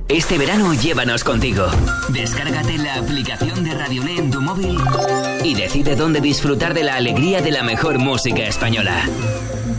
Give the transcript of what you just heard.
Este verano llévanos contigo. Descárgate la aplicación de Radioné en tu móvil y decide dónde disfrutar de la alegría de la mejor música española.